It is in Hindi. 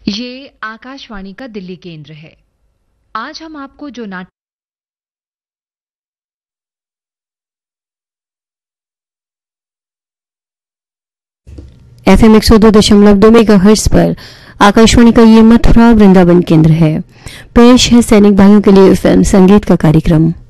ये आकाशवाणी का दिल्ली केंद्र है। आज हम आपको जो नाटक FM 102.2 मेगाहर्ट्ज पर आकाशवाणी का ये मथुरा वृंदावन केंद्र है। पेश है सैनिक भाइयों के लिए फिल्म संगीत का कार्यक्रम।